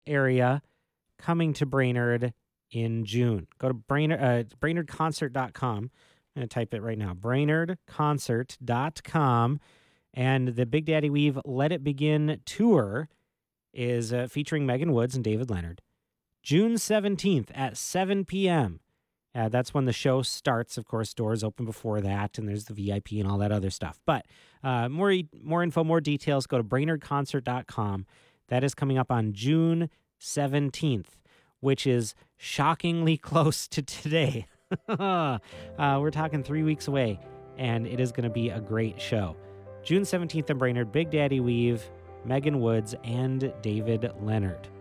area coming to Brainerd in June. Go to brainerdconcert.com. I'm going to type it right now, brainerdconcert.com. And the Big Daddy Weave Let It Begin tour is featuring Megan Woods and David Leonard. June 17th at 7 p.m. That's when the show starts. Of course, doors open before that, and there's the VIP and all that other stuff. But more info, more details, go to brainerdconcert.com. That is coming up on June 17th, which is shockingly close to today. We're talking 3 weeks away, and it is going to be a great show. June 17th in Brainerd, Big Daddy Weave, Megan Woods, and David Leonard.